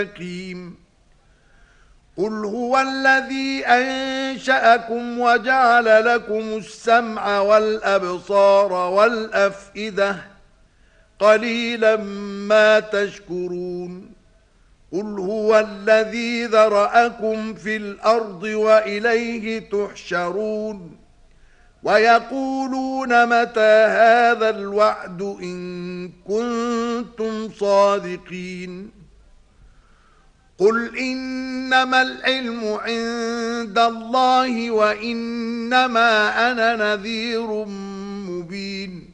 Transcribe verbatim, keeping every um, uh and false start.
حكيم. قل هو الذي أنشأكم وجعل لكم السمع والأبصار والأفئدة قليلا ما تشكرون. قل هو الذي ذرأكم في الأرض وإليه تحشرون. ويقولون متى هذا الوعد إن كنتم صادقين. قل إنما العلم عند الله وإنما أنا نذير مبين.